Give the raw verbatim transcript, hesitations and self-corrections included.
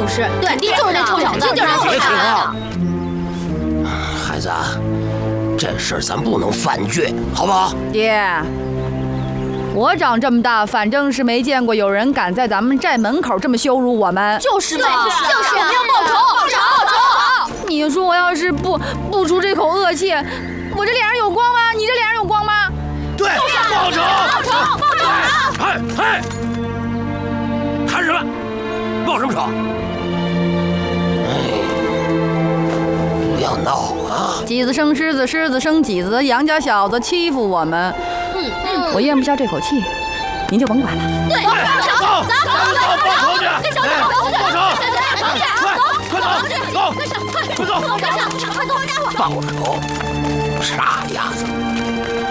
，对，肯定就是那臭小子，就是那臭小子。 孩子，这事儿咱不能犯倔，好不好？ 爹，我长这么大，反正是没见过有人敢在咱们寨门口这么羞辱我们。 就是嘛，就是我们要报仇，报仇，报仇！你说我要是不不出这口恶气，我这脸上有光吗？你这脸上有光吗？ 对，报仇， 报仇，报仇！ 嗨嗨，看什么？报什么仇？哎，不要闹啊！ 挤子生狮子，狮子生挤子，杨家小子欺负我们。 嗯嗯， 我咽不下这口气，您就甭管了。 对，报仇，走，走，走， 报仇去！ 跟小姐，报仇， 快，快走，走，快走， 快走，快走，快走， 报仇，傻丫头。